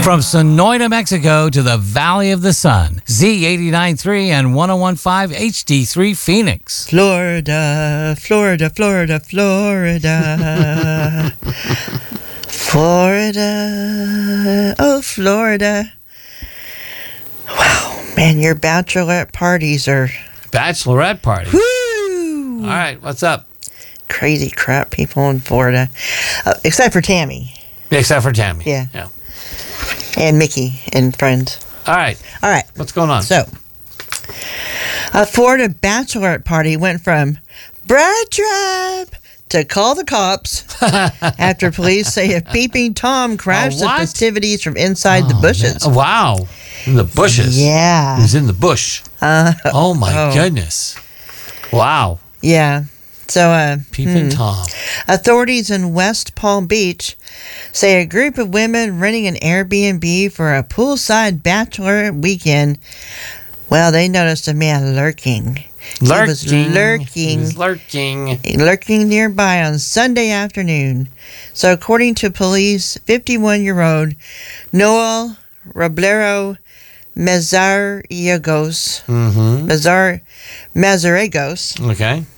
From Sonoita, Mexico to the Valley of the Sun, Z89.3 and 101.5 HD3 Phoenix. Florida, Florida, Florida, Florida. Florida, oh Florida. Wow, man, your bachelorette parties are... Bachelorette party. Woo! All right, what's up? Crazy crap people in Florida. Except for Tammy. Except for Tammy. Yeah. And Mickey and friends. All right. What's going on? So, a Florida bachelorette party went from Brad Trap to call the cops after police say a peeping Tom crashed the festivities from inside the bushes. Man. Wow. In the bushes. Yeah. He's in the bush. Oh, my goodness. Wow. Yeah. So, Peeping Tom. Authorities in West Palm Beach say a group of women renting an Airbnb for a poolside bachelor weekend, well, they noticed a man lurking. He was lurking nearby on Sunday afternoon. So, according to police, 51-year-old Noel Roblero Mazariegos, Mm-hmm. Mazariegos, Okay.